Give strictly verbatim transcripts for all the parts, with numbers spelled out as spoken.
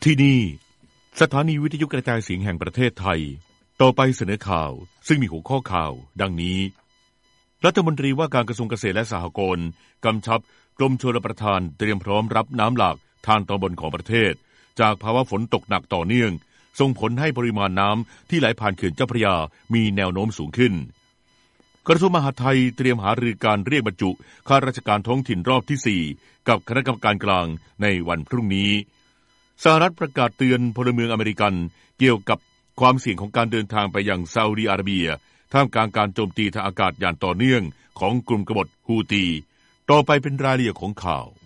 ที่นี่สถานีวิทยุกระจายเสียงแห่งประเทศไทยต่อไปเสนอข่าวซึ่งมีหัวข้อข่าวดังนี้รัฐมนตรีว่าการกระทรวงเกษตรและสหกรณ์กำชับกรมชลประทานเตรียมพร้อมรับน้ำหลากทางตอนบนของประเทศจากภาวะฝนตกหนักต่อเนื่องส่งผลให้ปริมาณน้ำที่ไหลผ่านเขื่อนเจ้าพระยามีแนวโน้มสูงขึ้นกระทรวงมหาดไทยเตรียมหารือการเรียกบรรจุข้าราชการท้องถิ่นรอบที่สี่กับคณะกรรมการกลางในวันพรุ่งนี้สหรัฐประกาศเตือนพลเมืองอเมริกันเกี่ยวกับความเสี่ยงของการเดินทางไปยังซาอุดิอาระเบียท่ามกลางการโจมตีทางอากาศอย่างต่อเนื่องของกลุ่มกบฏฮูตีต่อไปเป็นรายละเอียดของข่าว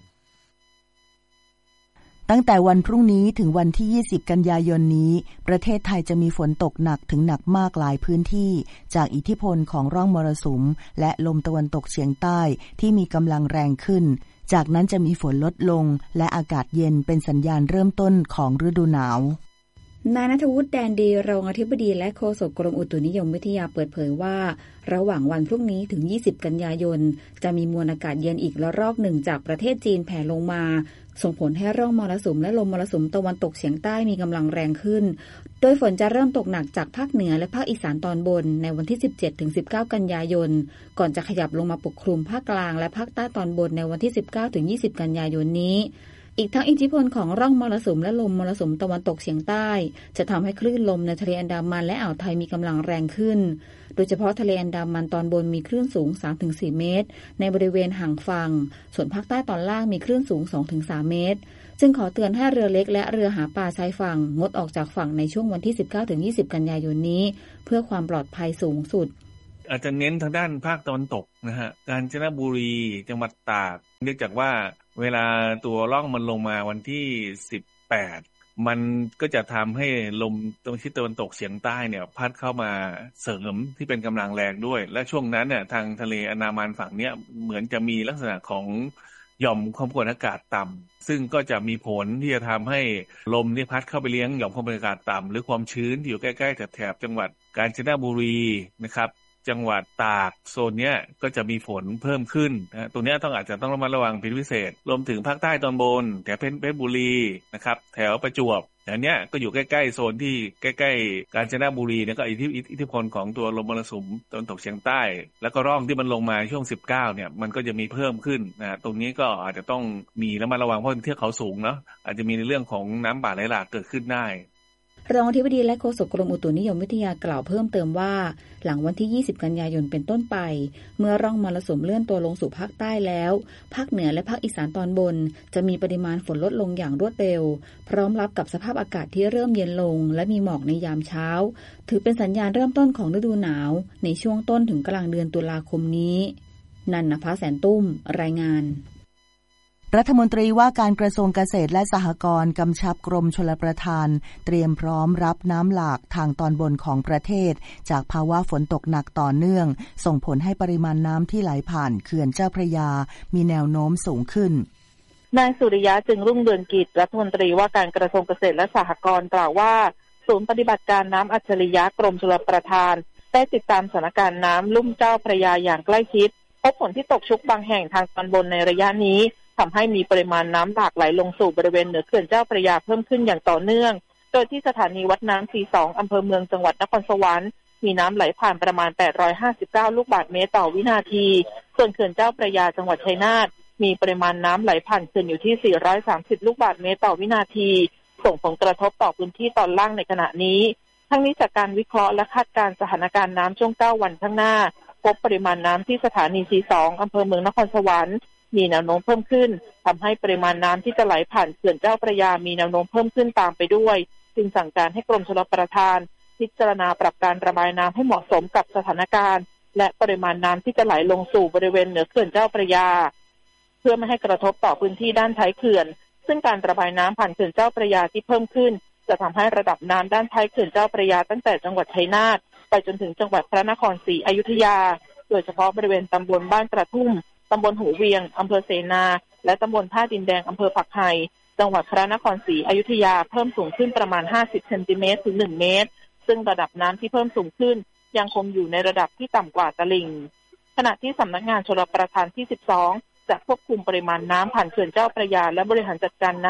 ตั้งแต่วันพรุ่งนี้ถึงวันที่ยี่สิบกันยายนนี้ประเทศไทยจะมีฝนตกหนักถึงหนักมากหลายพื้นที่จากอิทธิพลของร่องมรสุมและลมตะวันตกเฉียงใต้ที่มีกำลังแรงขึ้นจากนั้นจะมีฝนลดลงและอากาศเย็นเป็นสัญญาณเริ่มต้นของฤดูหนาวนายณัฐวุฒิ แดนดีรองอธิบดีและโฆษกกรมอุตุนิยมวิทยาเปิดเผยว่าระหว่างวันพรุ่งนี้ถึงยี่สิบกันยายนจะมีมวลอากาศเย็นอีกระลอกหนึ่งจากประเทศจีนแผ่ลงมาส่งผลให้ร่องมรสุมและลมมรสุมตะวันตกเฉียงใต้มีกำลังแรงขึ้นโดยฝนจะเริ่มตกหนักจากภาคเหนือและภาคอีสานตอนบนในวันที่ สิบเจ็ดถึงสิบเก้า กันยายนก่อนจะขยับลงมาปกคลุมภาคกลางและภาคใต้ตอนบนในวันที่ สิบเก้าถึงยี่สิบ กันยายนนี้อีกทั้งอิทธิพลของร่องมรสุมและลมมรสุมตะวันตกเฉียงใต้จะทำให้คลื่นลมในทะเลอันดามันและอ่าวไทยมีกำลังแรงขึ้นโดยเฉพาะทะเลอันดามันตอนบนมีคลื่นสูง สามถึงสี่ เมตรในบริเวณห่างฝั่งส่วนภาคใต้ตอนล่างมีคลื่นสูง สองถึงสาม เมตรจึงขอเตือนให้เรือเล็กและเรือหาปลาชายฝั่งงดออกจากฝั่งในช่วงวันที่ สิบเก้าถึงยี่สิบ กันยายนนี้เพื่อความปลอดภัยสูงสุดอาจจะเน้นทางด้านภาคตะวันตกนะฮะกาญจนบุรีจังหวัดตากเนื่องจากว่าเวลาตัวร่องมันลงมาวันที่สิบแปดมันก็จะทำให้ลมตรงทิศตะวันตกเฉียงใต้เนี่ยพัดเข้ามาเสริมที่เป็นกำลังแรงด้วยและช่วงนั้นเนี่ยทางทะเลอันดามันฝั่งเนี้ยเหมือนจะมีลักษณะของหย่อมความกดอากาศต่ำซึ่งก็จะมีผลที่จะทำให้ลมที่พัดเข้าไปเลี้ยงหย่อมความกดอากาศต่ำหรือความชื้นที่อยู่ใกล้ๆแถบจังหวัดกาญจนบุรีนะครับจังหวัดตากโซนเนี้ยก็จะมีฝนเพิ่มขึ้นนะตรงเนี้ยต้องอาจจะต้องระมัดระวังเป็นพิเศษรวมถึงภาคใต้ตอนบนแถบเพชรบุรีนะครับแถวประจวบอย่างเนี้ยก็อยู่ใกล้ๆโซนที่ใกล้ๆกาญจนบุรีเนี่ยก็อิทธิพลของตัวลมมรสุมตะวันตกเฉียงใต้แล้วก็ร่องที่มันลงมาช่วงสิบเก้าเนี่ยมันก็จะมีเพิ่มขึ้นนะตรงนี้ก็อาจจะต้องมีระมัดระวังเพราะเป็นเทือกเขาสูงเนาะอาจจะมีในเรื่องของน้ำป่าไหลหลากเกิดขึ้นได้รองอธิบดีและโฆษกกรมอุตุนิยมวิทยากล่าวเพิ่มเติมว่าหลังวันที่ยี่สิบกันยายนเป็นต้นไปเมื่อร่องมรสุมเลื่อนตัวลงสู่ภาคใต้แล้วภาคเหนือและภาคอีสานตอนบนจะมีปริมาณฝนลดลงอย่างรวดเร็วพร้อมรับกับสภาพอากาศที่เริ่มเย็นลงและมีหมอกในยามเช้าถือเป็นสัญญาณเริ่มต้นของฤดูหนาวในช่วงต้นถึงกลางเดือนตุลาคมนี้นันนภาแสนตุ้มรายงานรัฐมนตรีว่าการกระทรวงเกษตรและสหกรณ์กำชับกรมชลประทานเตรียมพร้อมรับน้ำหลากทางตอนบนของประเทศจากภาวะฝนตกหนักต่อเนื่องส่งผลให้ปริมาณน้ำที่ไหลผ่านเขื่อนเจ้าพระยามีแนวโน้มสูงขึ้นนายสุริยะจึงรุ่งเรืองกิจรัฐมนตรีว่าการกระทรวงเกษตรและสหกรณ์กล่าวว่าศูนย์ปฏิบัติการน้ำอัจฉริยะกรมชลประทานได้ติดตามสถานการณ์น้ำลุ่มเจ้าพระยาอย่างใกล้ชิดพบฝนที่ตกชุกบางแห่งทางตอนบนในระยะนี้ทำให้มีปริมาณน้ำหลากไหลลงสู่บริเวณเหนือเขื่อนเจ้าพระยาเพิ่มขึ้นอย่างต่อเนื่องโดยที่สถานีวัดน้ำ ซี สอง อำเภอเมืองจังหวัดนครสวรรค์มีน้ำไหลผ่านประมาณแปดร้อยห้าสิบเก้าลูกบาศก์เมตรต่อวินาทีส่วนเขื่อนเจ้าพระยาจังหวัดชัยนาทมีปริมาณน้ำไหลผ่านเขื่อนอยู่ที่สี่ร้อยสามสิบลูกบาศก์เมตรต่อวินาทีส่งผลกระทบต่อพื้นที่ตอนล่างในขณะนี้ทั้งนี้จากการวิเคราะห์และคาดการณ์สถานการณ์น้ำช่วงเก้าวันข้างหน้าพบปริมาณน้ำที่สถานี ซี สอง อำเภอเมืองนครสวรรค์มีแนวโน้มเพิ่มขึ้นทำให้ปริมาณน้ำที่จะไหลผ่านเขื่อนเจ้าพระยามีแนวโน้มเพิ่มขึ้นตามไปด้วยจึงสั่งการให้กรมชลประทานพิจารณาปรับการระบายน้ำให้เหมาะสมกับสถานการณ์และปริมาณน้ำที่จะไหลลงสู่บริเวณเหนือเขื่อนเจ้าพระยาเพื่อไม่ให้กระทบต่อพื้นที่ด้านท้ายเขื่อนซึ่งการระบายน้ำผ่านเขื่อนเจ้าพระยาที่เพิ่มขึ้นจะทำให้ระดับน้ำด้านท้ายเขื่อนเจ้าพระยาตั้งแต่จังหวัดชัยนาทไปจนถึงจังหวัดพระนครศรีอยุธยาโดยเฉพาะบริเวณตำบลบ้านกระทุ่มตำบลหูเวียงอำเภอเสนาและตำบลท่าดินแดงอำเภอผักไห่จังหวัดพระนครศรีอยุธยาเพิ่มสูงขึ้นประมาณห้าสิบเซนติเมตรถึงหนึ่งเมตรซึ่งระดับน้ำที่เพิ่มสูงขึ้นยังคงอยู่ในระดับที่ต่ำกว่าตลิ่งขณะที่สำนักงานชลประทานที่สิบสองจะควบคุมปริมาณน้ำผ่านเขื่อนเจ้าพระยาและบริหารจัดการน้ำ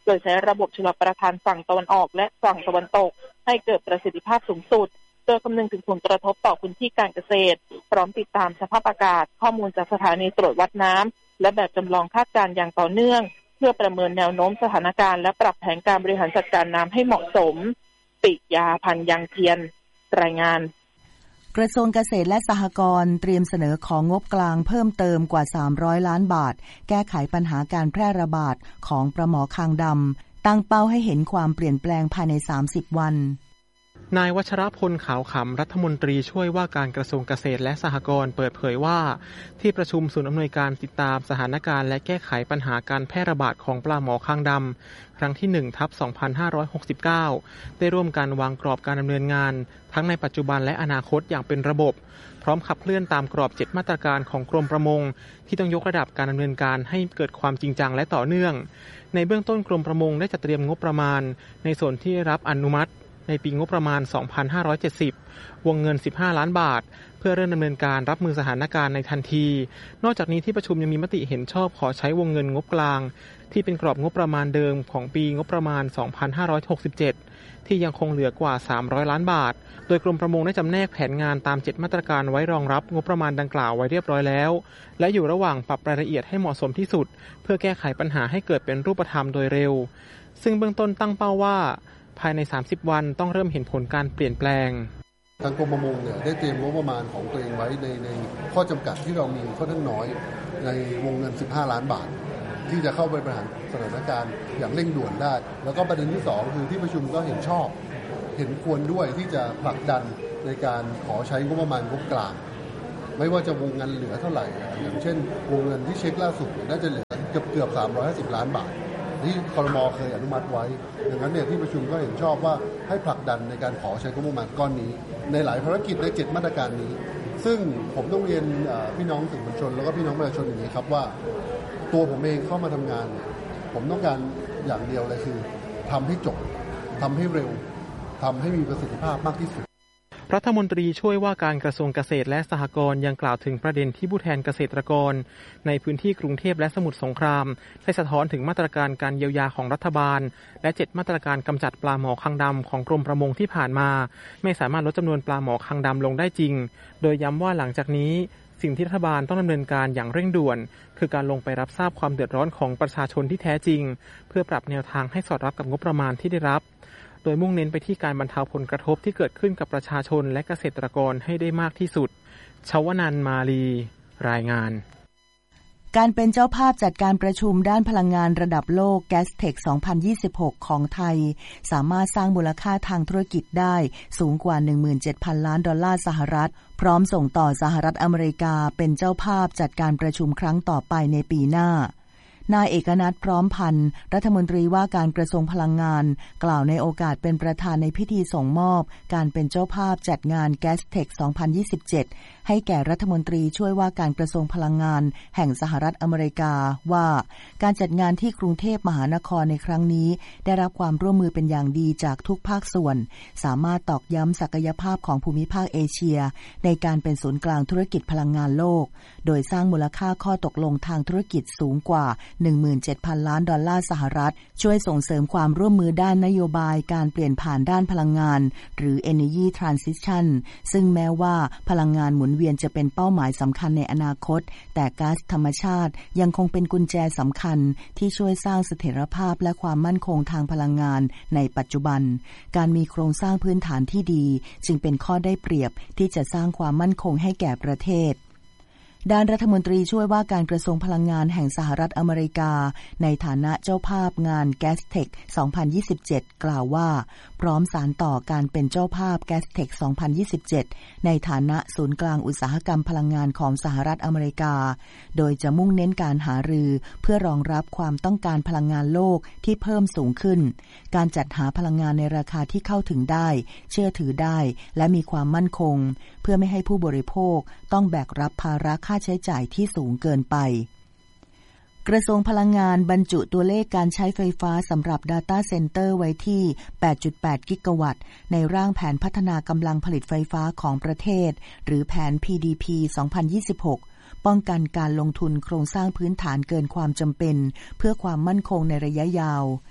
โดยใช้ระบบชลประทานฝั่งตะวันออกและฝั่งตะวันตกให้เกิดประสิทธิภาพสูงสุดโดยคำนึงถึงผลกระทบต่อพื้นที่การเกษตรพร้อมติดตามสภาพอากาศข้อมูลจากสถานีตรวจวัดน้ำและแบบจำลองคาดการณ์อย่างต่อเนื่องเพื่อประเมินแนวโน้มสถานการณ์และปรับแผนการบริหารจัดการน้ำให้เหมาะสมปิยาพันธ์ยังเทียนรายงานกระทรวงเกษตรและสหกรณ์เตรียมเสนอของงบกลางเพิ่มเติมกว่าสามร้อยล้านบาทแก้ไขปัญหาการแพร่ระบาดของปลาหมอคางดำตั้งเป้าให้เห็นความเปลี่ยนแปลงภายในสามสิบวันนายวัชรพลขาวขำรัฐมนตรีช่วยว่าการกระทรวงเกษตรและสหกรณ์เปิดเผยว่าที่ประชุมศูนย์อำนวยการติดตามสถานการณ์และแก้ไขปัญหาการแพร่ระบาดของปลาหมอคางดำครั้งที่ หนึ่งทับสองพันห้าร้อยหกสิบเก้า ได้ร่วมกันวางกรอบการดำเนินงานทั้งในปัจจุบันและอนาคตอย่างเป็นระบบพร้อมขับเคลื่อนตามกรอบเจ็ดมาตรการของกรมประมงที่ต้องยกระดับการดำเนินการให้เกิดความจริงจังและต่อเนื่องในเบื้องต้นกรมประมงได้จัดเตรียมงบประมาณในส่วนที่ได้รับอนุมัติในปีงบประมาณ สองพันห้าร้อยเจ็ดสิบ วงเงิน สิบห้า ล้านบาทเพื่อเริ่มดำเนินการรับมือสถานการณ์ในทันทีนอกจากนี้ที่ประชุมยังมีมติเห็นชอบขอใช้วงเงินงบกลางที่เป็นกรอบงบประมาณเดิมของปีงบประมาณ สองพันห้าร้อยหกสิบเจ็ด ที่ยังคงเหลือกว่า สามร้อย ล้านบาทโดยกรมประมงได้จำแนกแผนงานตามเจ็ดมาตรการไว้รองรับงบประมาณดังกล่าวไว้เรียบร้อยแล้วและอยู่ระหว่างปรับรายละเอียดให้เหมาะสมที่สุดเพื่อแก้ไขปัญหาให้เกิดเป็นรูปธรรมโดยเร็วซึ่งเบื้องต้นตั้งเป้าว่าภายในสามสิบวันต้องเริ่มเห็นผลการเปลี่ยนแปลงทางกรมประมงเนี่ยได้เตรียมงบประมาณของตัวเองไว้ในในข้อจำกัดที่เรามีค่อนข้างน้อยในวงเงินสิบห้าล้านบาทที่จะเข้าไปบริหารสถานการณ์อย่างเร่งด่วนได้แล้วก็ประเด็นที่สองคือที่ประชุมก็เห็นชอบเห็นควรด้วยที่จะผลักดันในการขอใช้งบประมาณงบกลางไม่ว่าจะวงเงินเหลือเท่าไหร่อย่างเช่นวงเงินที่เช็คล่าสุดน่าจะเหลือเกือบเกือบสามร้อยห้าสิบล้านบาทที่ครม.เคยอนุมัติไว้ดังนั้นเนี่ยที่ประชุมก็เห็นชอบว่าให้ผลักดันในการขอใช้งบประมาณก้อนนี้ในหลายภารกิจในเจ็ดมาตรการนี้ซึ่งผมต้องเรียนพี่น้องสื่อมวลชนแล้วก็พี่น้องประชาชนอย่างนี้ครับว่าตัวผมเองเข้ามาทำงานผมต้องการอย่างเดียวเลยคือทำให้จบทำให้เร็วทำให้มีประสิทธิภาพมากที่สุดรัฐมนตรีช่วยว่าการกระทรวงเกษตรและสหกรณ์ยังกล่าวถึงประเด็นที่ผู้แทนเกษตรกรในพื้นที่กรุงเทพและสมุทรสงครามได้สะท้อนถึงมาตรการการเยียวยาของรัฐบาลและเจ็ดมาตรการกำจัดปลาหมอคางดำของกรมประมงที่ผ่านมาไม่สามารถลดจำนวนปลาหมอคางดำลงได้จริงโดยย้ำว่าหลังจากนี้สิ่งที่รัฐบาลต้องดำเนินการอย่างเร่งด่วนคือการลงไปรับทราบความเดือดร้อนของประชาชนที่แท้จริงเพื่อปรับแนวทางให้สอดรับกับงบประมาณที่ได้รับโดยมุ่งเน้นไปที่การบรรเทาผลกระทบที่เกิดขึ้นกับประชาชนและเกษตรกรให้ได้มากที่สุดชวนันท์มาลีรายงานการเป็นเจ้าภาพจัดการประชุมด้านพลังงานระดับโลก Gastech สองพันยี่สิบหก ของไทยสามารถสร้างมูลค่าทางธุรกิจได้สูงกว่า หนึ่งหมื่นเจ็ดพัน ล้านดอลลาร์สหรัฐพร้อมส่งต่อสหรัฐอเมริกาเป็นเจ้าภาพจัดการประชุมครั้งต่อไปในปีหน้านายเอกนัทพร้อมพันธ์รัฐมนตรีว่าการกระทรวงพลังงานกล่าวในโอกาสเป็นประธานในพิธีส่งมอบการเป็นเจ้าภาพจัดงาน Gastech สองพันยี่สิบเจ็ดให้แก่รัฐมนตรีช่วยว่าการกระทรวงพลังงานแห่งสหรัฐอเมริกาว่าการจัดงานที่กรุงเทพมหานครในครั้งนี้ได้รับความร่วมมือเป็นอย่างดีจากทุกภาคส่วนสามารถตอกย้ำศักยภาพของภูมิภาคเอเชียในการเป็นศูนย์กลางธุรกิจพลังงานโลกโดยสร้างมูลค่าข้อตกลงทางธุรกิจสูงกว่า หนึ่งหมื่นเจ็ดพัน ล้านดอลลาร์สหรัฐช่วยส่งเสริมความร่วมมือด้านนโยบายการเปลี่ยนผ่านด้านพลังงานหรือ Energy Transition ซึ่งแม้ว่าพลังงานหมุนเวียนจะเป็นเป้าหมายสำคัญในอนาคตแต่ก๊าซธรรมชาติยังคงเป็นกุญแจสำคัญที่ช่วยสร้างเสถียรภาพและความมั่นคงทางพลังงานในปัจจุบันการมีโครงสร้างพื้นฐานที่ดีจึงเป็นข้อได้เปรียบที่จะสร้างความมั่นคงให้แก่ประเทศด้านรัฐมนตรีช่วยว่าการกระทรวงพลังงานแห่งสหรัฐอเมริกาในฐานะเจ้าภาพงาน Gastech สองพันยี่สิบเจ็ดกล่าวว่าพร้อมสานต่อการเป็นเจ้าภาพ Gastech สองพันยี่สิบเจ็ดในฐานะศูนย์กลางอุตสาหกรรมพลังงานของสหรัฐอเมริกาโดยจะมุ่งเน้นการหารือเพื่อรองรับความต้องการพลังงานโลกที่เพิ่มสูงขึ้นการจัดหาพลังงานในราคาที่เข้าถึงได้เชื่อถือได้และมีความมั่นคงเพื่อไม่ให้ผู้บริโภคต้องแบกรับภาระค่าใช้จ่ายที่สูงเกินไปกระทรวงพลังงานบรรจุตัวเลขการใช้ไฟฟ้าสำหรับ Data Center ไว้ที่ แปดจุดแปด กิกะวัตต์ในร่างแผนพัฒนากำลังผลิตไฟฟ้าของประเทศหรือแผน พี ดี พี สองพันยี่สิบหกป้องกันการลงทุนโครงสร้างพื้นฐานเกินความจำเป็นเพื่อความมั่นคงในระยะยาว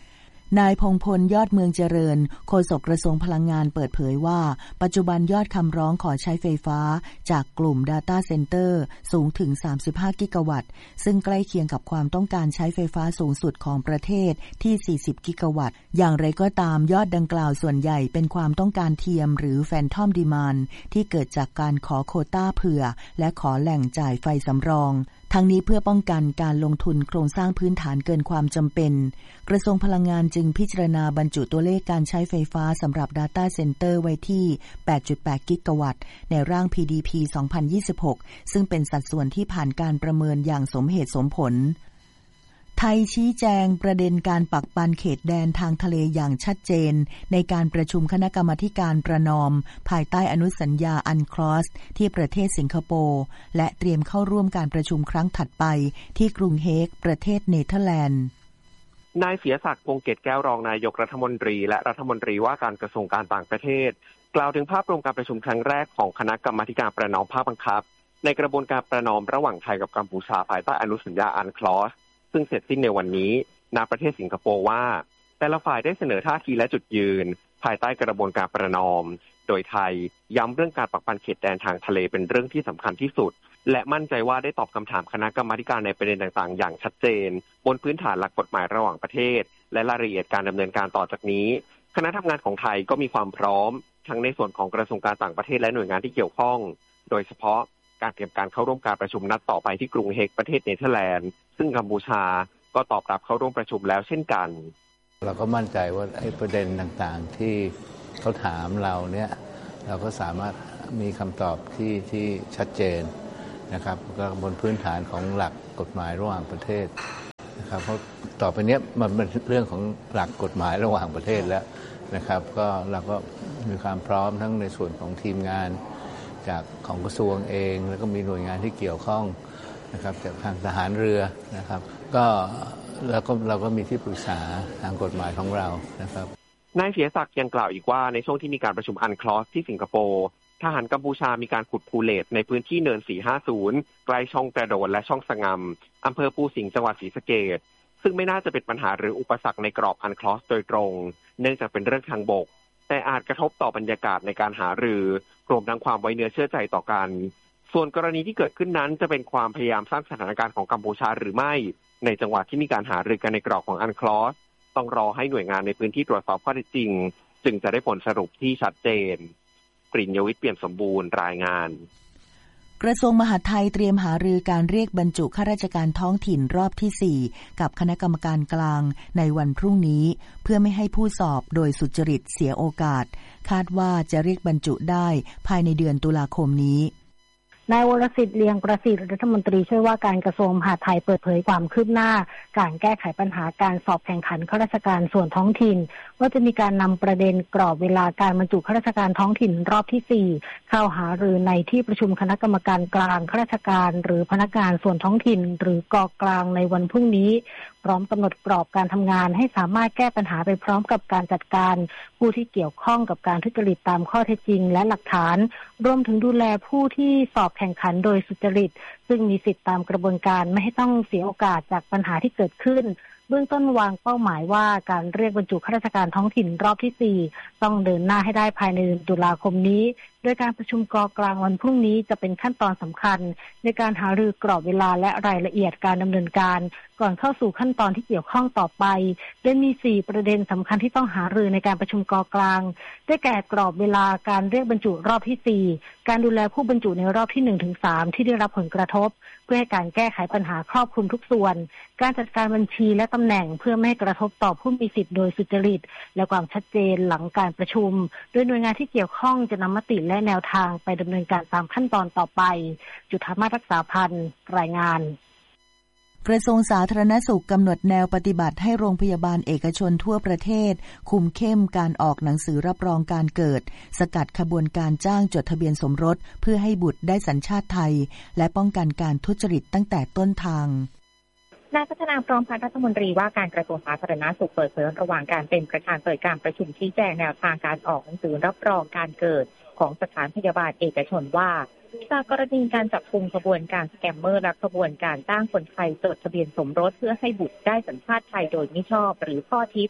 นายพงพลยอดเมืองเจริญโฆษกกระทรวงพลังงานเปิดเผยว่าปัจจุบันยอดคำร้องขอใช้ไฟฟ้าจากกลุ่ม Data Center สูงถึงสามสิบห้ากิกะวัตต์ซึ่งใกล้เคียงกับความต้องการใช้ไฟฟ้าสูงสุดของประเทศที่สี่สิบกิกะวัตต์อย่างไรก็ตามยอดดังกล่าวส่วนใหญ่เป็นความต้องการเทียมหรือ Phantom Demand ที่เกิดจากการขอโควต้าเผื่อและขอแหล่งจ่ายไฟสำรองทั้งนี้เพื่อป้องกันการลงทุนโครงสร้างพื้นฐานเกินความจำเป็นกระทรวงพลังงานจึงพิจารณาบรรจุตัวเลขการใช้ไฟฟ้าสำหรับ Data Center ไว้ที่ แปดจุดแปดกิกะวัตต์ในร่าง พี ดี พี สองพันยี่สิบหกซึ่งเป็นสัดส่วนที่ผ่านการประเมินอย่างสมเหตุสมผลไทยชี้แจงประเด็นการปักปันเขตแดนทางทะเลอย่างชัดเจนในการประชุมคณะกรรมาการประนอมภายใต้อนุสัญญาอันคลอสที่ประเทศสิงคโปร์และเตรียมเข้าร่วมการประชุมครั้งถัดไปที่กรุงเฮกประเทศเนเธอร์แลนด์นายเสียศักดิ์ พงษ์เกตแก้วรองนายกรัฐมนตรีและรัฐมนตรีว่าการกระทรวงการต่างประเทศกล่าวถึงภาพรวมการประชุมครั้งแรกของคณะกรรมาการประนอมภาคบังคับในกระบวนการประนอมระหว่างไทยกับกัมพูชาภายใต้อนุสัญญาอันคลอสซึ่งเสร็จสิ้นในวันนี้ณประเทศสิงคโปร์ว่าแต่ละฝ่ายได้เสนอท่าทีและจุดยืนภายใต้กระบวนการประนอมโดยไทยย้ำเรื่องการปักปันเขตแดนทางทะเลเป็นเรื่องที่สำคัญที่สุดและมั่นใจว่าได้ตอบคำถามคณะกรรมาการในประเด็นต่างๆอย่างชัดเจนบนพื้นฐานหลักกฎหมายระหว่างประเทศและรายละเอียดการดำเนินการต่อจากนี้คณะทำงานของไทยก็มีความพร้อมทั้งในส่วนของกระทรวงการต่างประเทศและหน่วยงานที่เกี่ยวข้องโดยเฉพาะการเตรียมการเข้าร่วมการประชุมนัดต่อไปที่กรุงเฮกประเทศเนเธอร์แลนด์ซึ่งกัมพูชาก็ตอบรับเข้าร่วมประชุมแล้วเช่นกันเราก็มั่นใจว่าไอ้ประเด็นต่างๆที่เขาถามเราเนี่ยเราก็สามารถมีคำตอบที่ที่ชัดเจนนะครับก็บนพื้นฐานของหลักกฎหมายระหว่างประเทศนะครับเพราะต่อไปนี้มันเป็นเรื่องของหลักกฎหมายระหว่างประเทศแล้วนะครับก็เราก็มีความพร้อมทั้งในส่วนของทีมงานจากของกระทรวงเองแล้วก็มีหน่วยงานที่เกี่ยวข้องนะครับจากทางทหารเรือนะครับก็แล้วก็เราก็มีที่ปรึกษาทางกฎหมายของเรานะครับนายเสียศักดิ์ยังกล่าวอีกว่าในช่วงที่มีการประชุมอันคลอสที่สิงคโปร์ทหารกัมพูชามีการขุดพูเลตในพื้นที่เนินสี่ห้าศูนย์ใกล้ช่องกระโดดและช่องสงำอำเภอภูสิงห์จังหวัดศรีสะเกษซึ่งไม่น่าจะเป็นปัญหาหรืออุปสรรคในกรอบอันคลอสโดยตรงเนื่องจากเป็นเรื่องทางบกแต่อาจกระทบต่อบรรยากาศในการหารือรวมทั้งความไว้เนื้อเชื่อใจต่อกันส่วนกรณีที่เกิดขึ้นนั้นจะเป็นความพยายามสร้างสถานการณ์ของกัมพูชาหรือไม่ในจังหวะที่มีการหารือกันในกรอบของอันคลอสต้องรอให้หน่วยงานในพื้นที่ตรวจสอบข้อเท็จจริงจึงจะได้ผลสรุปที่ชัดเจนปริญญวิทย์เปี่ยมสมบูรณ์รายงานกระทรวงมหาดไทยเตรียมหารือการเรียกบรรจุข้าราชการท้องถิ่นรอบที่สี่กับคณะกรรมการกลางในวันพรุ่งนี้เพื่อไม่ให้ผู้สอบโดยสุจริตเสียโอกาสคาดว่าจะเรียกบรรจุได้ภายในเดือนตุลาคมนี้นายวรสิทธิ์เลียงประสิทธิ์รัฐมนตรีช่วยว่าการกระทรวงมหาดไทยเปิดเผยความคืบหน้าการแก้ไขปัญหาการสอบแข่งขันข้าราชการส่วนท้องถิ่นว่าจะมีการนำประเด็นกรอบเวลาการบรรจุข้าราชการท้องถิ่นรอบที่สี่เข้าหารือในที่ประชุมคณะกรรมการกลางข้าราชการหรือพนักงานส่วนท้องถิ่นหรือกกลางในวันพรุ่งนี้พร้อมกำหนดกรอบการทำงานให้สามารถแก้ปัญหาไปพร้อมกับการจัดการผู้ที่เกี่ยวข้องกับการทุจริตตามข้อเท็จจริงและหลักฐานรวมถึงดูแลผู้ที่สอบแข่งขันโดยสุจริตซึ่งมีสิทธิตามกระบวนการไม่ให้ต้องเสียโอกาสจากปัญหาที่เกิดขึ้นเบื้องต้นวางเป้าหมายว่าการเรียกบรรจุข้าราชการท้องถิ่นรอบที่สี่ต้องเดินหน้าให้ได้ภายในเดือนตุลาคมนี้โดยการประชุมกกลางวันพรุ่งนี้จะเป็นขั้นตอนสำคัญในการหารือกรอบเวลาและรายละเอียดการดำเนินการก่อนเข้าสู่ขั้นตอนที่เกี่ยวข้องต่อไปโดยมีสี่ประเด็นสำคัญที่ต้องหารือในการประชุมกกลางได้แก่กรอบเวลาการเรียกบรรจุรอบที่สี่การดูแลผู้บรรจุในรอบที่ หนึ่งถึงสาม ที่ได้รับผลกระทบเพื่อให้การแก้ไขปัญหาครอบคลุมทุกส่วนการจัดการบัญชีและตำแหน่งเพื่อไม่ให้กระทบต่อผู้มีสิทธิ์โดยสุจริตและความชัดเจนหลังการประชุมโดยหน่วยงานที่เกี่ยวข้องจะนำมติและแนวทางไปดำเนินการตามขั้นตอนต่อไปจุฑามาศรักษาพันธ์รายงานกระทรวงสาธารณสุขกำหนดแนวปฏิบัติให้โรงพยาบาลเอกชนทั่วประเทศคุมเข้มการออกหนังสือรับรองการเกิดสกัดขบวนการจ้างจดทะเบียนสมรสเพื่อให้บุตรได้สัญชาติไทยและป้องกันการทุจริตตั้งแต่ต้นทางนายพัฒนาพร้อมพัฒน์รัฐมนตรีว่าการกระทรวงสาธารณสุขเปิดเผยระหว่างการเป็นประธานเปิดการประชุมชี้แจงแนวทางการออกหนังสือรับรองการเกิดของสถานพยาบาลเอกชนว่าจากกรณีการจับกุมขบวนการสแกมเมอร์และขบวนการจ้างคนไทยจดทะเบียนสมรสเพื่อให้บุตรได้สัญชาติไทยโดยมิชอบหรือข้อทิพย์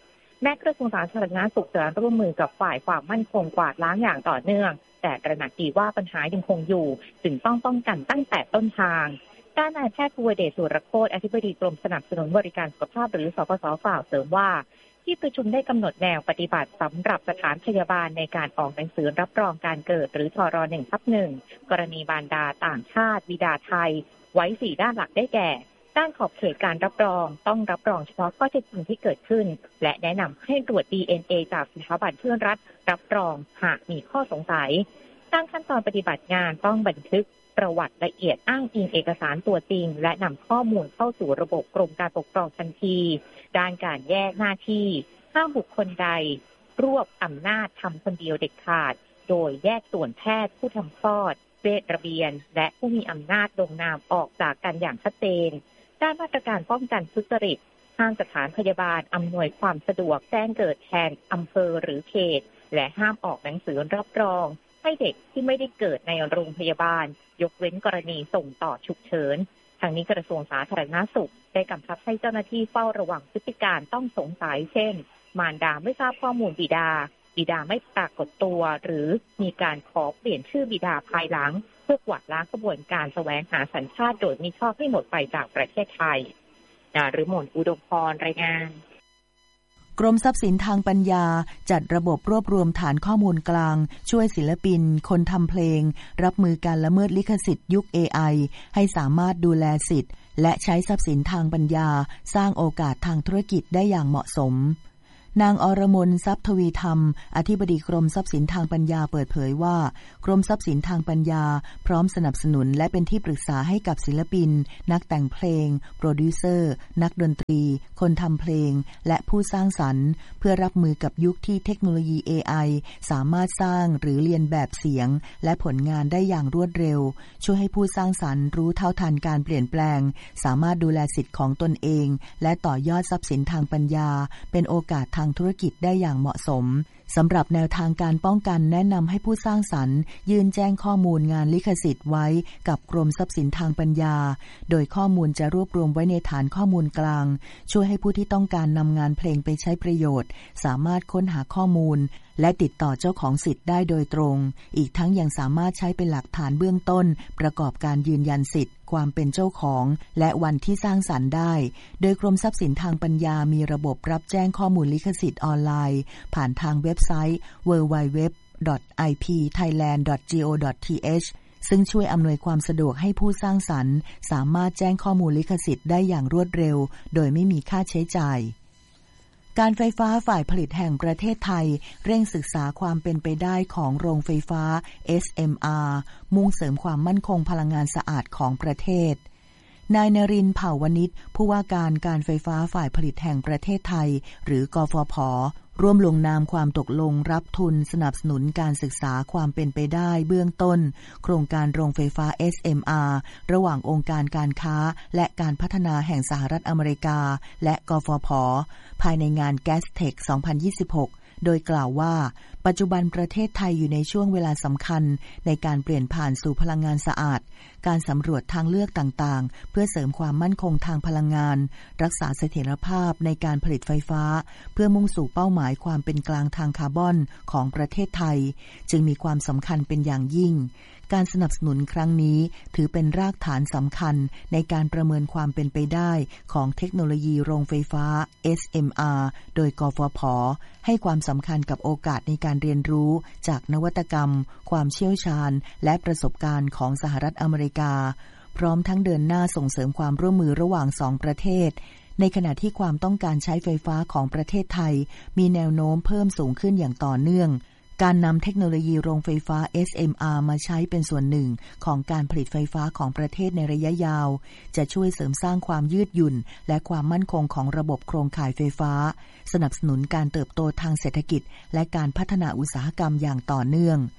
แม้กระทรวงสาธารณสุขจะร่วมมือกับฝ่ายความมั่นคงกวาดล้างอย่างต่อเนื่องแต่ตระหนักดีว่าปัญหายังคงอยู่จึงต้องป้องกันตั้งแต่ต้นทางด้านนายแพทย์ภูวเดช สุรโคตรอธิบดีกรมสนับสนุนบริการสุขภาพหรือสปส.กล่าวเสริมว่าที่ประชุมได้กำหนดแนวปฏิบัติสำหรับสถานพยาบาลในการออกหนังสือรับรองการเกิดหรือทร หนึ่งทับหนึ่ง กรณีบารดาต่างชาติบิดาไทยไว้สี่ด้านหลักได้แก่ด้านขอบเขตการรับรองต้องรับรองเฉพาะข้อเท็จจริงที่เกิดขึ้นและแนะนำให้ตรวจ ดี เอ็น เอ จากสถาบันเพื่อนรัฐรับรองหากมีข้อสงสัยด้านขั้นตอนปฏิบัติงานต้องบันทึกประวัติละเอียดอ้างอิงเอกสารตัวจริงและนำข้อมูลเข้าสู่ระบบกรมการปกครองทันทีด้านการแยกหน้าที่ห้ามบุคคลใดรวบอำนาจทำคนเดียวเด็ดขาดโดยแยกส่วนแพทย์ผู้ทำคลอดเวชระเบียนและผู้มีอำนาจลงนามออกจากกันอย่างชัดเจนด้านมาตรการป้องกันทุจริตห้ามสถานพยาบาลอำนวยความสะดวกแจ้งเกิดแทนอำเภอหรือเขตและห้ามออกหนังสือรับรองให้เด็กที่ไม่ได้เกิดในโรงพยาบาลยกเว้นกรณีส่งต่อฉุกเฉินทางนี้กระทรวงสาธารณสุขได้กำชับให้เจ้าหน้าที่เฝ้าระวังพฤติการต้องสงสัยเช่นมารดาไม่ทราบข้อมูลบิดาบิดาไม่ปรากฏตัวหรือมีการขอเปลี่ยนชื่อบิดาภายหลังเพื่อกวาดล้างกระบวนการแสวงหาสัญชาติโดยมิชอบให้หมดไปจากประเทศไทยนฤมลอุดมพรรายงานกรมทรัพย์สินทางปัญญาจัดระบบรวบรวมฐานข้อมูลกลางช่วยศิลปินคนทำเพลงรับมือการละเมิดลิขสิทธิ์ยุค เอ ไอ ให้สามารถดูแลสิทธิ์และใช้ทรัพย์สินทางปัญญาสร้างโอกาสทางธุรกิจได้อย่างเหมาะสมนางอรมนทรัพย์ทวีธรรมอธิบดีกรมทรัพย์สินทางปัญญาเปิดเผยว่ากรมทรัพย์สินทางปัญญาพร้อมสนับสนุนและเป็นที่ปรึกษาให้กับศิลปินนักแต่งเพลงโปรดิวเซอร์นักดนตรีคนทำเพลงและผู้สร้างสรรค์เพื่อรับมือกับยุคที่เทคโนโลยี เอ ไอ สามารถสร้างหรือเรียนแบบเสียงและผลงานได้อย่างรวดเร็วช่วยให้ผู้สร้างสรรค์รู้เท่าทันการเปลี่ยนแปลงสามารถดูแลสิทธิ์ของตนเองและต่อยอดทรัพย์สินทางปัญญาเป็นโอกาสทางธุรกิจได้อย่างเหมาะสมสำหรับแนวทางการป้องกันแนะนำให้ผู้สร้างสรรค์ยื่นแจ้งข้อมูลงานลิขสิทธิ์ไว้กับกรมทรัพย์สินทางปัญญาโดยข้อมูลจะรวบรวมไว้ในฐานข้อมูลกลางช่วยให้ผู้ที่ต้องการนำงานเพลงไปใช้ประโยชน์สามารถค้นหาข้อมูลและติดต่อเจ้าของสิทธิ์ได้โดยตรงอีกทั้งยังสามารถใช้เป็นหลักฐานเบื้องต้นประกอบการยืนยันสิทธิ์ความเป็นเจ้าของและวันที่สร้างสรรค์ได้โดยกรมทรัพย์สินทางปัญญามีระบบรับแจ้งข้อมูลลิขสิทธิ์ออนไลน์ผ่านทางเว็บไซต์ ดับเบิลยู ดับเบิลยู ดับเบิลยู ดอท ไอ พี ไทยแลนด์ ดอท จี โอ ดอท ที เอช ซึ่งช่วยอำนวยความสะดวกให้ผู้สร้างสรรค์สามารถแจ้งข้อมูลลิขสิทธิ์ได้อย่างรวดเร็วโดยไม่มีค่าใช้จ่ายการไฟฟ้าฝ่ายผลิตแห่งประเทศไทยเร่งศึกษาความเป็นไปได้ของโรงไฟฟ้า เอส เอ็ม อาร์ มุ่งเสริมความมั่นคงพลังงานสะอาดของประเทศนายนรินทร์ เผ่าวณิชผู้ว่าการการไฟฟ้าฝ่ายผลิตแห่งประเทศไทยหรือกฟผ.ร่วมลงนามความตกลงรับทุนสนับสนุนการศึกษาความเป็นไปได้เบื้องต้นโครงการโรงไฟฟ้า เอส เอ็ม อาร์ ระหว่างองค์การการค้าและการพัฒนาแห่งสหรัฐอเมริกาและกฟผ.ภายในงาน Gastech สองพันยี่สิบหกโดยกล่าวว่าปัจจุบันประเทศไทยอยู่ในช่วงเวลาสำคัญในการเปลี่ยนผ่านสู่พลังงานสะอาดการสำรวจทางเลือกต่างๆเพื่อเสริมความมั่นคงทางพลังงานรักษาเสถียรภาพในการผลิตไฟฟ้าเพื่อมุ่งสู่เป้าหมายความเป็นกลางทางคาร์บอนของประเทศไทยจึงมีความสำคัญเป็นอย่างยิ่งการสนับสนุนครั้งนี้ถือเป็นรากฐานสำคัญในการประเมินความเป็นไปได้ของเทคโนโลยีโรงไฟฟ้า เอส เอ็ม อาร์ โดยกฟผ.ให้ความสำคัญกับโอกาสในการเรียนรู้จากนวัตกรรมความเชี่ยวชาญและประสบการณ์ของสหรัฐอเมริกาพร้อมทั้งเดินหน้าส่งเสริมความร่วมมือระหว่างสองประเทศในขณะที่ความต้องการใช้ไฟฟ้าของประเทศไทยมีแนวโน้มเพิ่มสูงขึ้นอย่างต่อเนื่องการนำเทคโนโลยีโรงไฟฟ้า เอส เอ็ม อาร์ มาใช้เป็นส่วนหนึ่งของการผลิตไฟฟ้าของประเทศในระยะยาวจะช่วยเสริมสร้างความยืดหยุ่นและความมั่นคงของระบบโครงข่ายไฟฟ้าสนับสนุนการเติบโตทางเศรษฐกิจและการพัฒนาอุตสาหกรรมอย่างต่อเนื่อง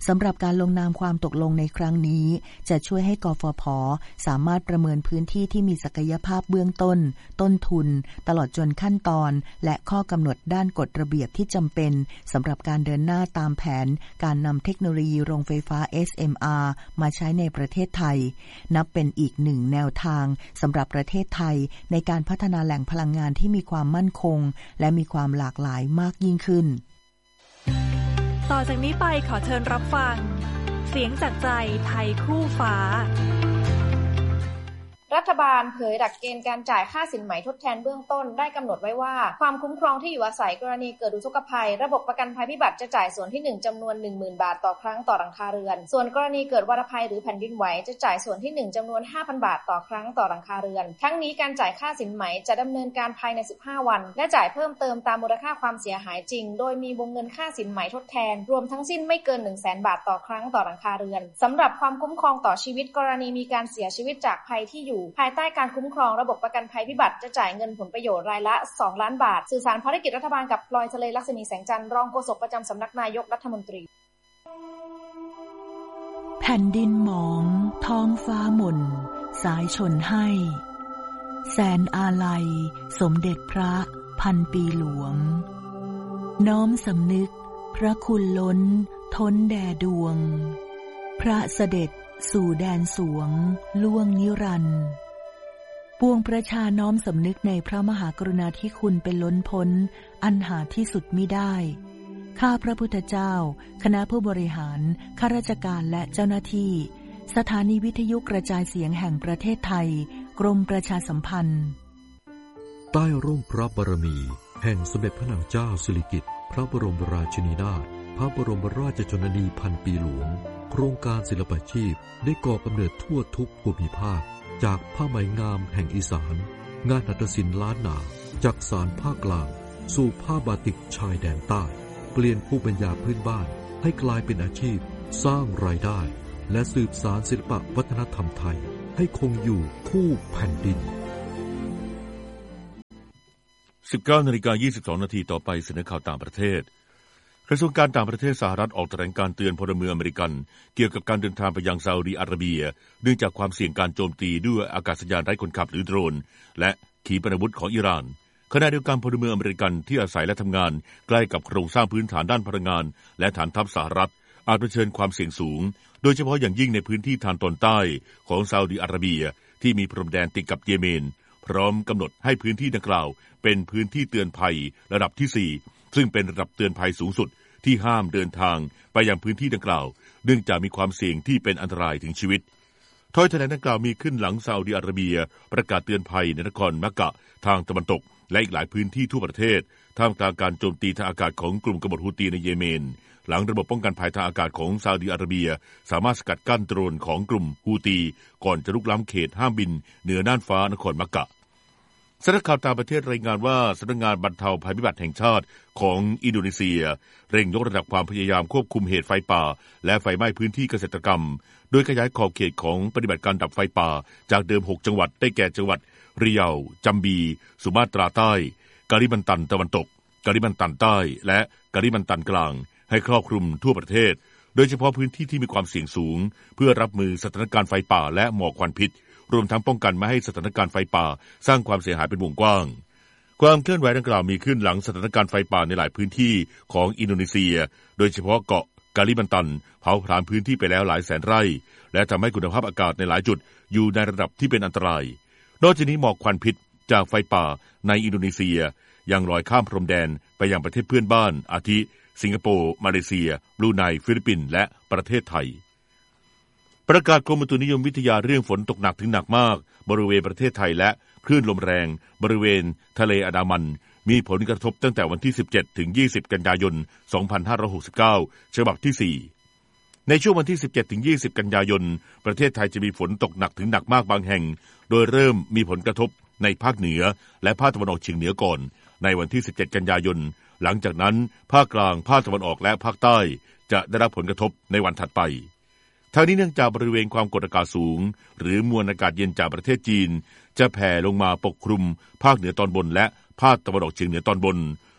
สำหรับการลงนามความตกลงในครั้งนี้จะช่วยให้กฟผ.สามารถประเมินพื้นที่ที่มีศักยภาพเบื้องต้นต้นทุนตลอดจนขั้นตอนและข้อกำหนดด้านกฎระเบียบที่จำเป็นสำหรับการเดินหน้าตามแผนการนำเทคโนโลยีโรงไฟฟ้า เอส เอ็ม อาร์ มาใช้ในประเทศไทยนับเป็นอีกหนึ่งแนวทางสำหรับประเทศไทยในการพัฒนาแหล่งพลังงานที่มีความมั่นคงและมีความหลากหลายมากยิ่งขึ้นต่อจากนี้ไปขอเชิญรับฟังเสียงจากใจไทยคู่ฟ้ารัฐบาลเผยหลักเกณฑ์การจ่ายค่าสินไหมทดแทนเบื้องต้นได้กำหนดไว้ว่าความคุ้มครองที่อยู่อาศัยกรณีเกิดอุทกภัยระบบประกันภัยพิบัติจะจ่ายส่วนที่หนึ่งจำนวน หนึ่งหมื่น บาทต่อครั้งต่อหลังคาเรือนส่วนกรณีเกิดวาตภัยหรือแผ่นดินไหวจะจ่ายส่วนที่หนึ่งจำนวน ห้าพัน บาทต่อครั้งต่อหลังคาเรือนทั้งนี้การจ่ายค่าสินไหมจะดำเนินการภายในสิบห้าวันและจ่ายเพิ่มเติมตามมูลค่าความเสียหายจริงโดยมีวงเงินค่าสินไหมทดแทนรวมทั้งสิ้นไม่เกิน หนึ่งแสน บาทต่อครั้งต่อหลังคาเรือนสำหรับความคุ้มครองต่อชีวิตกรณีมีการเสียชีวิตจากภัยที่อยู่ภายใต้การคุ้มครองระบบประกันภัยพิบัติจะจ่ายเงินผลประโยชน์รายละสองล้านบาทสื่อสารภารกิจรัฐบาลกับพลอยทะเลลักษณีแสงจันทร์รองโฆษกประจำสำนักนายกรัฐมนตรีแผ่นดินหมองท้องฟ้าหม่นสายชนให้แสนอาลัยสมเด็จพระพันปีหลวงน้อมสำนึกพระคุณล้นท้นแด่ดวงพระเสด็จสู่แดนสวงล่วงนิรันดร์ปวงประชาน้อมสำนึกในพระมหากรุณาธิคุณเป็นล้นพ้นอันหาที่สุดมิได้ข้าพระพุทธเจ้าคณะผู้บริหารข้าราชการและเจ้าหน้าที่สถานีวิทยุกระจายเสียงแห่งประเทศไทยกรมประชาสัมพันธ์ใต้ร่มพระบารมีแห่งสมเด็จพระนางเจ้าสิริกิติ์พระบรมราชินีนาถพระบรมราชชนนีพันปีหลวงโครงการศิลปาชีพได้ก่อกำเนิดทั่วทุกภูมิภาคจากผ้าไหมงามแห่งอีสานงานหัตถศิลป์ล้านนาจากสานภาคกลางสู่ผ้าบาติกชายแดนใต้เปลี่ยนภูมิปัญญาพื้นบ้านให้กลายเป็นอาชีพสร้างรายได้และสืบสานศิลปวัฒนธรรมไทยให้คงอยู่คู่แผ่นดินสิบเก้านาฬิกายี่สิบสองนาทีต่อไปเสนอข่าวต่างประเทศกระทรวงการต่างประเทศสหรัฐออกแถลงการเตือนพลเมืองอเมริกันเกี่ยวกับการเดินทางไปยังซาอุดิอาระเบียเนื่องจากความเสี่ยงการโจมตีด้วยอากาศยานไร้คนขับหรือโดรนและขีปนาวุธของอิหร่านขณะเดียวกันพลเมืองอเมริกันที่อาศัยและทำงานใกล้กับโครงสร้างพื้นฐานด้านพลังงานและฐานทัพสหรัฐอาจเผชิญความเสี่ยงสูงโดยเฉพาะอย่างยิ่งในพื้นที่ทางตอนใต้ของซาอุดิอาระเบียที่มีพรมแดนติดกับเยเมนพร้อมกำหนดให้พื้นที่ดังกล่าวเป็นพื้นที่เตือนภัยระดับที่สี่ซึ่งเป็นระดับเตือนภัยสูงสุดที่ห้ามเดินทางไปยังพื้นที่ดังกล่าวเนื่องจากมีความเสี่ยงที่เป็นอันตรายถึงชีวิตถ้อยแถลงดังกล่าวมีขึ้นหลังซาอุดิอาระเบียประกาศเตือนภัยในนครมักกะทางตะวันตกและอีกหลายพื้นที่ทั่วประเทศท่ามกลางการโจมตีทางอากาศของกลุ่มกบฏฮูตีในเยเมนหลังระบบป้องกันภัยทางอากาศของซาอุดิอาระเบียสามารถสกัดกั้นโดรนของกลุ่มฮูตีก่อนจะลุกล้ำเขตห้ามบินเหนือน่านฟ้านครมักกะสำนักข่าวต่างประเทศรายงานว่าสำนักงานบรรเทาภัยพิบัติแห่งชาติของอินโดนีเซียเร่งยกระดับความพยายามควบคุมเหตุไฟป่าและไฟไหม้พื้นที่เกษตรกรรมโดยขยายขอบเขตของปฏิบัติการดับไฟป่าจากเดิมหกจังหวัดได้แก่จังหวัดริยาจัมบีสุมาตราใต้กาลิมันตันตะวันตกกาลิมันตันใต้และกาลิมันตันกลางให้ครอบคลุมทั่วประเทศโดยเฉพาะพื้นที่ที่มีความเสี่ยงสูงเพื่อรับมือสถานการณ์ไฟป่าและหมอกควันพิษรวมทั้งป้องกันไม่ให้สถานการณ์ไฟป่าสร้างความเสียหายเป็นวงกว้างความเคลื่อนไหวดังกล่าวมีขึ้นหลังสถานการณ์ไฟป่าในหลายพื้นที่ของอินโดนีเซียโดยเฉพาะเกาะกาลิมันตันเผาผลาญพื้นที่ไปแล้วหลายแสนไร่และทำให้คุณภาพอากาศในหลายจุดอยู่ในระดับที่เป็นอันตรายนอกจากนี้หมอกควันพิษจากไฟป่าในอินโดนีเซียยังลอยข้ามพรมแดนไปยังประเทศเพื่อนบ้านอาทิสิงคโปร์มาเลเซียบรูไนฟิลิปปินส์และประเทศไทยประกาศกรมอุตุนิยมวิทยาเรื่องฝนตกหนักถึงหนักมากบริเวณประเทศไทยและคลื่นลมแรงบริเวณทะเลอันดามันมีผลกระทบตั้งแต่วันที่สิบเจ็ดถึงยี่สิบกันยายนสองพันห้าร้อยหกสิบเก้าฉบับที่สี่ในช่วงวันที่สิบเจ็ดถึงยี่สิบกันยายนประเทศไทยจะมีฝนตกหนักถึงหนักมากบางแห่งโดยเริ่มมีผลกระทบในภาคเหนือและภาคตะวันออกเฉียงเหนือก่อนในวันที่สิบเจ็ดกันยายนหลังจากนั้นภาคกลางภาคตะวันออกและภาคใต้จะได้รับผลกระทบในวันถัดไปทางนี้เนื่องจากบริเวณความกดอากาศสูงหรือมวลอากาศเย็นจากประเทศจีนจะแผ่ลงมาปกคลุมภาคเหนือตอนบนและภาคตะวันออกเฉียงเหนือตอนบน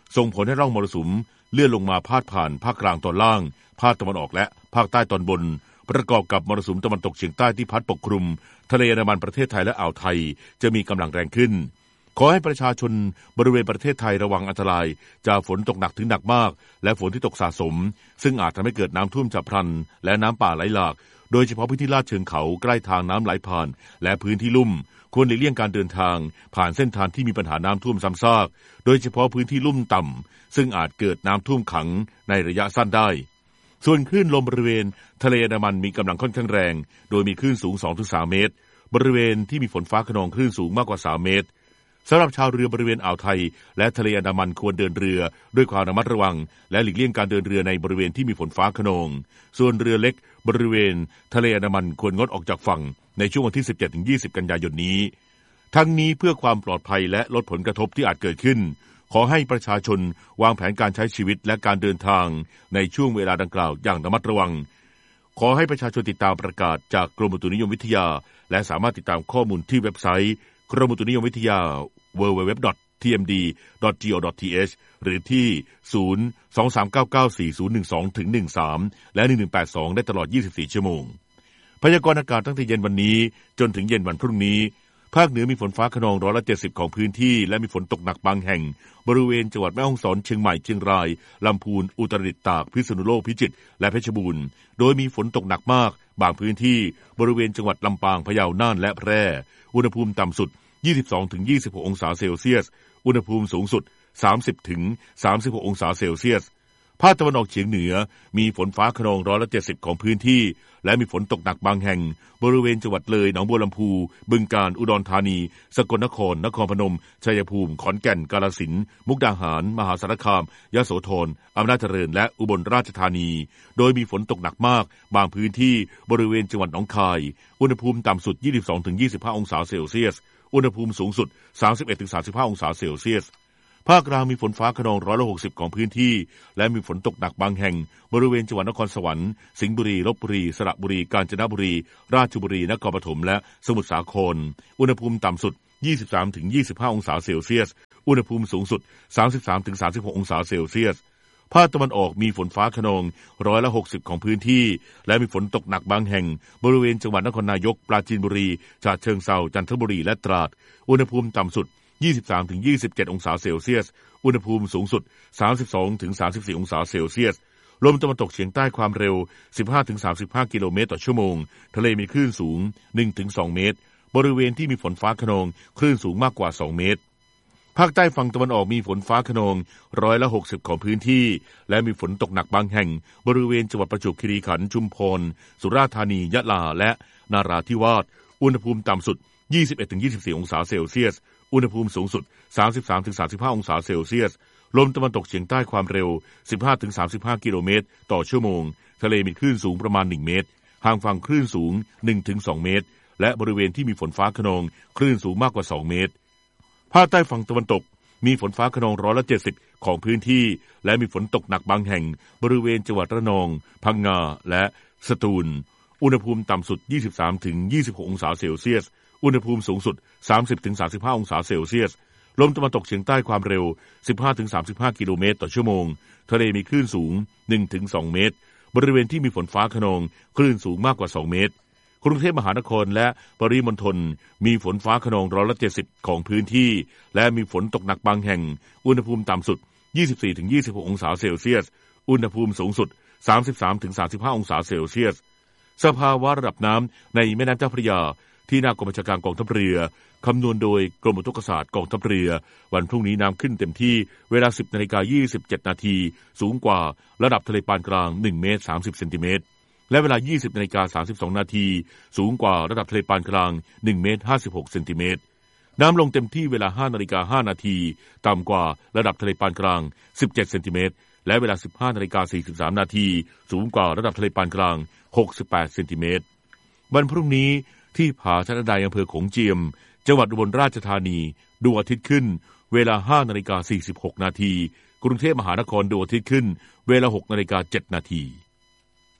ส่งผลให้ร่องมรสุมเลื่อนลงมาพาดผ่านภาคกลางตอนล่างภาคตะวันออกและภาคใต้ตอนบนประกอบกับมรสุมตะวันตกเฉียงใต้ที่พัดปกคลุมทะเลอันดามันประเทศไทยและอ่าวไทยจะมีกำลังแรงขึ้นขอให้ประชาชนบริเวณประเทศไทยระวังอันตรายจากฝนตกหนักถึงหนักมากและฝนที่ตกสะสมซึ่งอาจทำให้เกิดน้ำท่วมฉับพลันและน้ำป่าไหลหลากโดยเฉพาะพื้นที่ลาดเชิงเขาใกล้ทางน้ำไหลผ่านและพื้นที่ลุ่มควรหลีกเลี่ยงการเดินทางผ่านเส้นทางที่มีปัญหาน้ำท่วมซ้ำซากโดยเฉพาะพื้นที่ลุ่มต่ำซึ่งอาจเกิดน้ำท่วมขังในระยะสั้นได้ส่วนคลื่นลมบริเวณทะเลอันดามันมีกำลังค่อนข้างแรงโดยมีคลื่นสูง สองถึงสาม เมตรบริเวณที่มีฝนฟ้าคะนองคลื่นสูงมากกว่าสามเมตรสำหรับชาวเรือบริเวณอ่าวไทยและทะเลอันดามันควรเดินเรือด้วยความระมัดระวังและหลีกเลี่ยงการเดินเรือในบริเวณที่มีฝนฟ้าคะนองส่วนเรือเล็กบริเวณทะเลอันดามันควรงดออกจากฝั่งในช่วงวันที่ สิบเจ็ดถึงยี่สิบ กันยายนนี้ทั้งนี้เพื่อความปลอดภัยและลดผลกระทบที่อาจเกิดขึ้นขอให้ประชาชนวางแผนการใช้ชีวิตและการเดินทางในช่วงเวลาดังกล่าวอย่างระมัดระวังขอให้ประชาชนติดตามประกาศจากกรมอุตุนิยมวิทยาและสามารถติดตามข้อมูลที่เว็บไซต์กรมอุตุนิยมวิทยา ดับเบิลยู ดับเบิลยู ดับเบิลยู ดอท ที เอ็ม ดี ดอท จี โอ ดอท ที เอช หรือที่ ศูนย์ สอง สาม เก้า เก้า สี่ ศูนย์ หนึ่ง สอง ถึง หนึ่ง สาม และ หนึ่ง หนึ่ง แปด สอง ได้ตลอด ยี่สิบสี่ ชั่วโมงพยากรณ์อากาศตั้งแต่เย็นวันนี้จนถึงเย็นวันพรุ่งนี้ภาคเหนือมีฝนฟ้าคะนองร้อยละเจ็ดสิบของพื้นที่และมีฝนตกหนักบางแห่งบริเวณจังหวัดแม่ฮ่องสอนเชียงใหม่เชียงรายลำพูนอุตรดิตถ์ตากพิษณุโลกพิจิตรและเพชรบูรณ์โดยมีฝนตกหนักมากบางพื้นที่บริเวณจังหวัดลำปางพะเยาน่านและแพร่อุณหภูมิต่ำสุด ยี่สิบสองถึงยี่สิบหก องศาเซลเซียสอุณหภูมิสูงสุด สามสิบถึงสามสิบหก องศาเซลเซียสภาคตะวันออกเฉียงเหนือมีฝนฟ้าคะนองร้อยละเจ็ดสิบของพื้นที่และมีฝนตกหนักบางแห่งบริเวณจังหวัดเลยหนองบัวลำพูบึงกาฬอุดรธานีสกลนครนครพนมชัยภูมิขอนแก่นกาฬสินธุ์มุกดาหารมหาสารคามยโสธรอำนาจเจริญและอุบลราชธานีโดยมีฝนตกหนักมากบางพื้นที่บริเวณจังหวัดหนองคายอุณหภูมิต่ำสุด ยี่สิบสองถึงยี่สิบห้า องศาเซลเซียสอุณหภูมิสูงสุด สามสิบเอ็ดถึงสามสิบห้า องศาเซลเซียสภาคกลางมีฝนฟ้าคะนองร้อยละหกสิบของพื้นที่และมีฝนตกหนักบางแห่งบริเวณจังหวัดนครสวรรค์สิงห์บุรีลพบุรีสระบุรีกาญจนบุรีราชบุรีนครปฐมและสมุทรสาครอุณหภูมิต่ำสุด ยี่สิบสามถึงยี่สิบห้า องศาเซลเซียสอุณหภูมิสูงสุด สามสิบสามถึงสามสิบหก องศาเซลเซียสภาคตะวันออกมีฝนฟ้าคะนองร้อยละหกสิบของพื้นที่และมีฝนตกหนักบางแห่งบริเวณจังหวัดนครนายกปราจีนบุรีฉะเชิงเทราจันทบุรีและตราดอุณหภูมิต่ำสุดยี่สิบสามถึงยี่สิบเจ็ด องศาเซลเซียสอุณหภูมิสูงสุด สามสิบสองถึงสามสิบสี่ องศาเซลเซียสลมตะวันตกเฉียงใต้ความเร็ว สิบห้าถึงสามสิบห้า กิโลเมตรต่อชั่วโมงทะเลมีคลื่นสูง หนึ่งถึงสอง เมตรบริเวณที่มีฝนฟ้าคะนองคลื่นสูงมากกว่าสองเมตรภาคใต้ฝั่งตะวันออกมีฝนฟ้าคะนองร้อยละหกสิบของพื้นที่และมีฝนตกหนักบางแห่งบริเวณจังหวัดประจวบคีรีขันธ์ชุมพรสุราษฎร์ธานียะลาและนาราธิวาสอุณหภูมิต่ำสุด ยี่สิบเอ็ดถึงยี่สิบสี่ องศาเซลเซียสอุณหภูมิสูงสุด สามสิบสามถึงสามสิบห้า องศาเซลเซียสลมตะวันตกเฉียงใต้ความเร็ว สิบห้าถึงสามสิบห้า กิโลเมตรต่อชั่วโมงทะเลมีคลื่นสูงประมาณหนึ่งเมตรห่างฝั่งคลื่นสูง หนึ่งถึงสอง เมตรและบริเวณที่มีฝนฟ้าคะนองคลื่นสูงมากกว่าสองเมตรภาคใต้ฝั่งตะวันตกมีฝนฟ้าคะนองร้อยละเจ็ดสิบของพื้นที่และมีฝนตกหนักบางแห่งบริเวณจังหวัดระนองพังงาและสตูลอุณหภูมิต่ำสุด ยี่สิบสามถึงยี่สิบหก องศาเซลเซียสอุณหภูมิสูงสุด สามสิบถึงสามสิบห้า องศาเซลเซียสลมตะวันตกเฉียงใต้ความเร็ว สิบห้าถึงสามสิบห้า กิโลเมตรต่อชั่วโมงทะเลมีคลื่นสูง หนึ่งถึงสอง เมตรบริเวณที่มีฝนฟ้าคะนองคลื่นสูงมากกว่าสองเมตรกรุงเทพมหานครและปริมณฑลมีฝนฟ้าคะนองร้อยละเจ็ดสิบของพื้นที่และมีฝนตกหนักบางแห่งอุณหภูมิต่ำสุด ยี่สิบสี่ถึงยี่สิบหก องศาเซลเซียสอุณหภูมิสูงสุด สามสิบสามถึงสามสิบห้า องศาเซลเซียสสภาวะระดับน้ำในแม่น้ำเจ้าพระยาที่หน้ากองบัญชาการกองทัพเรือคำนวณโดยกรมอุทกศาสตร์กองทัพเรือวันพรุ่งนี้น้ำขึ้นเต็มที่เวลา สิบนาฬิกายี่สิบเจ็ดนาทีสูงกว่าระดับทะเลปานกลางหนึ่งเมตรสามสิบเซนติเมตรและเวลา ยี่สิบนาฬิกาสามสิบสองนาทีสูงกว่าระดับทะเลปานกลางหนึ่งเมตรห้าสิบหกเซนติเมตรน้ำลงเต็มที่เวลา ห้านาฬิกาห้านาทีต่ำกว่าระดับทะเลปานกลางสิบเจ็ดเซนติเมตรและเวลา สิบห้านาฬิกาสี่สิบสามนาทีสูงกว่าระดับทะเลปานกลางหกสิบแปดเซนติเมตรวันพรุ่งนี้ที่ผาชะนดาอำเภอโขงเจียมจังหวัดอุบลราชธานีดวงอาทิตย์ขึ้นเวลา ห้านาฬิกาสี่สิบหกนาทีกรุงเทพมหานครดวงอาทิตย์ขึ้นเวลา หกนาฬิกาเจ็ดนาที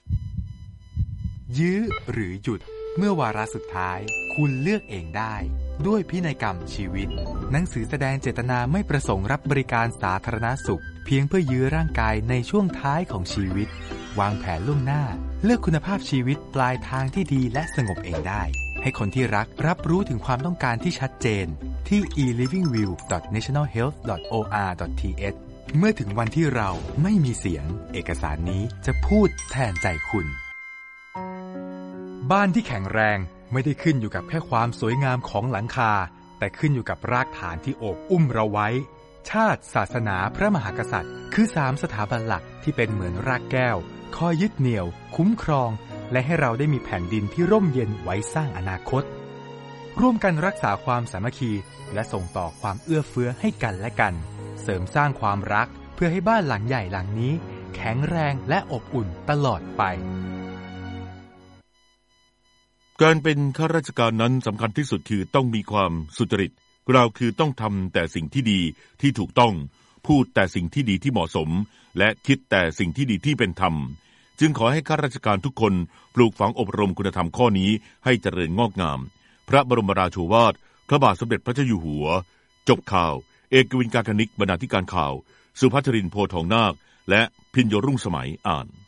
ยื้อหรือหยุดเมื่อวาระสุดท้ายคุณเลือกเองได้ด้วยพินัยกรรมชีวิตหนังสือแสดงเจตนาไม่ประสงค์รับบริการสาธารณสุขเพียงเพื่อยื้อร่างกายในช่วงท้ายของชีวิตวางแผนล่วงหน้าเลือกคุณภาพชีวิตปลายทางที่ดีและสงบเองได้ให้คนที่รักรับรู้ถึงความต้องการที่ชัดเจนที่ อี ลิฟวิ่งวิว ดอท เนชั่นแนล เฮลท์ ดอท โอ อาร์ ดอท ที เอช เมื่อถึงวันที่เราไม่มีเสียงเอกสารนี้จะพูดแทนใจคุณบ้านที่แข็งแรงไม่ได้ขึ้นอยู่กับแค่ความสวยงามของหลังคาแต่ขึ้นอยู่กับรากฐานที่โอบอุ้มเราไว้ชาติศาสนาพระมหากษัตริย์คือสามสถาบันหลักที่เป็นเหมือนรากแก้วคอยยึดเหนี่ยวคุ้มครองและให้เราได้มีแผ่นดินที่ร่มเย็นไว้สร้างอนาคตร่วมกันรักษาความสามัคคีและส่งต่อความเอื้อเฟื้อให้กันและกันเสริมสร้างความรักเพื่อให้บ้านหลังใหญ่หลังนี้แข็งแรงและอบอุ่นตลอดไปการเป็นข้าราชการนั้นสำคัญที่สุดคือต้องมีความสุจริตเราคือต้องทำแต่สิ่งที่ดีที่ถูกต้องพูดแต่สิ่งที่ดีที่เหมาะสมและคิดแต่สิ่งที่ดีที่เป็นธรรมจึงขอให้ข้าราชการทุกคนปลูกฝังอบรมคุณธรรมข้อนี้ให้เจริญงอกงามพระบรมราโชวาทพระบาทสมเด็จพระเจ้าอยู่หัวจบข่าวเอกวินการคณิกบรรณาธิการข่าวสุภัชรินทร์โพธิ์ทองนาคและพิญโยรุ่งสมัยอ่าน